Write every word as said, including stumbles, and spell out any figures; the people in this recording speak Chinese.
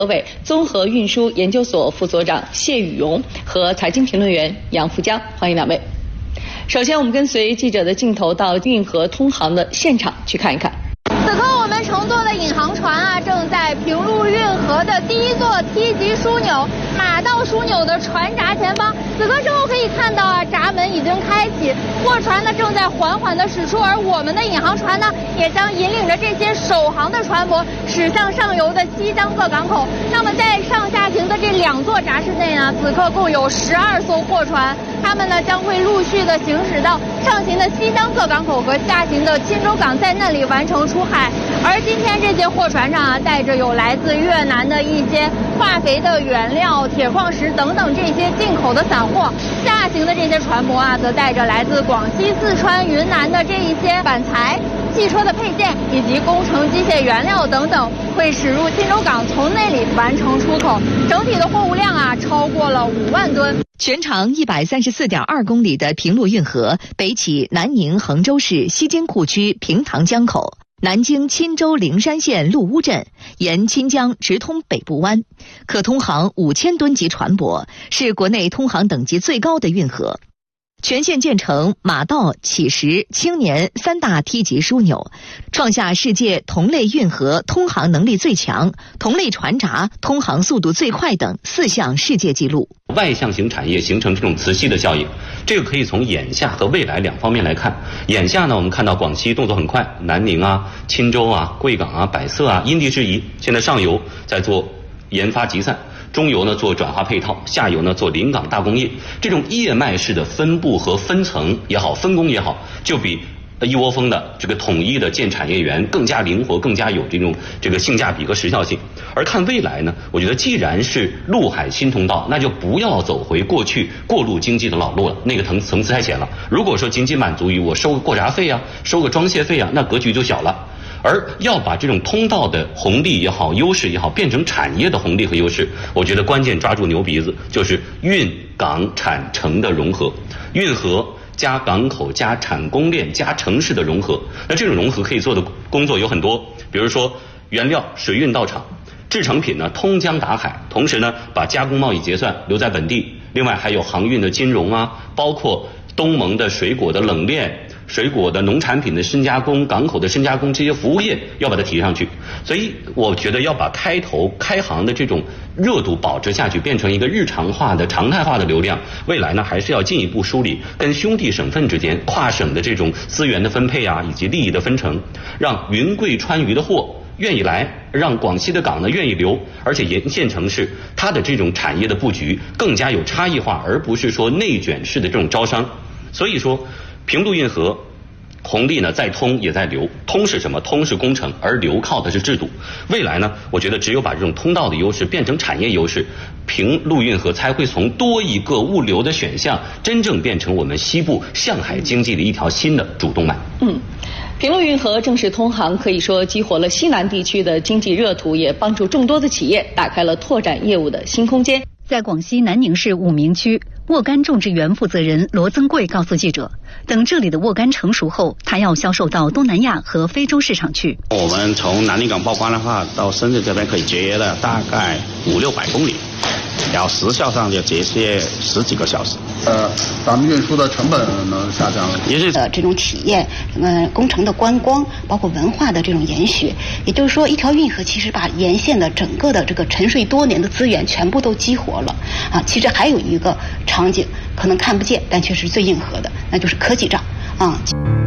河委综合运输研究所副所长谢宇荣和财经评论员杨福江，欢迎两位。首先，我们跟随记者的镜头到运河通航的现场去看一看。 此刻，我们乘坐的引航船啊，正在平陆运河的第一座梯级枢纽马道枢纽的船闸前方。此刻正后可以看到啊，闸门已经开启，货船呢正在缓缓的驶出，而我们的引航船呢，也将引领着这些首航的船舶驶向上游的西江侧港口。那么在上下行的这两座闸室内呢，此刻共有十二艘货船，它们呢将会陆续的行驶到上行的西江侧港口和下行的钦州港，在那里完成出海。而今天这些货船上啊，带着有来自越南的一些化肥的原料、铁矿石等等这些进口的散货，下行的这些船舶啊，则带着来自广西、四川、云南的这一些板材、汽车的配件以及工程机械原料等等，会驶入钦州港，从那里完成出口。整体的货物量啊，超过了五万吨。 全长一百三十四点二公里的平陆运河，北起南宁衡州市西京库区平塘江口，南经钦州灵山县陆乌镇，沿钦江直通北部湾，可通航五千吨级船舶，是国内通航等级最高的运河。全线建成马道、乞石、青年三大梯级枢纽，创下世界同类运河通航能力最强、同类船闸通航速度最快等四项世界纪录。 外向型产业形成这种磁吸的效应，这个可以从眼下和未来两方面来看。眼下呢，我们看到广西动作很快，南宁啊、钦州啊、贵港啊、百色啊因地制宜，现在上游在做研发集散，中游呢做转化配套，下游呢做临港大工业，这种叶脉式的分布和分层也好，分工也好，就比一窝蜂的这个统一的建产业园更加灵活，更加有这种这个性价比和时效性。而看未来呢，我觉得既然是陆海新通道，那就不要走回过去过路经济的老路了，那个层层次太浅了。如果说仅仅满足于我收个过闸费啊，收个装卸费啊，那格局就小了。而要把这种通道的红利也好、优势也好，变成产业的红利和优势，我觉得关键抓住牛鼻子，就是运港产城的融合，运河加港口加产供链加城市的融合。那这种融合可以做的工作有很多，比如说原料水运到厂，制成品呢通江达海，同时呢把加工贸易结算留在本地。另外还有航运的金融啊，包括东盟的水果的冷链、水果的农产品的深加工、港口的深加工，这些服务业要把它提上去。所以我觉得要把开头开行的这种热度保持下去，变成一个日常化的常态化的流量。未来呢，还是要进一步梳理跟兄弟省份之间跨省的这种资源的分配啊，以及利益的分成，让云贵川渝的货愿意来，让广西的港呢愿意留，而且沿线城市它的这种产业的布局更加有差异化，而不是说内卷式的这种招商。所以说平陆运河红利呢在通也在流，通是什么？通是工程，而流靠的是制度。未来呢，我觉得只有把这种通道的优势变成产业优势，平陆运河才会从多一个物流的选项，真正变成我们西部向海经济的一条新的主动脉。 嗯。平陆运河正式通航，可以说激活了西南地区的经济热土，也帮助众多的企业打开了拓展业务的新空间。 在广西南宁市武鸣区，沃柑种植园负责人罗增贵告诉记者，等这里的沃柑成熟后，他要销售到东南亚和非洲市场去。 我们从南宁港报关的话，到深圳这边可以节约了大概五六百公里，然后时效上就节约十几个小时。 呃，咱们运输的成本能下降， 也是呃这种体验，呃工程的观光，包括文化的这种延续。也就是说，一条运河其实把沿线的整个的这个沉睡多年的资源全部都激活了啊。其实还有一个场景可能看不见，但却是最硬核的，那就是科技战啊。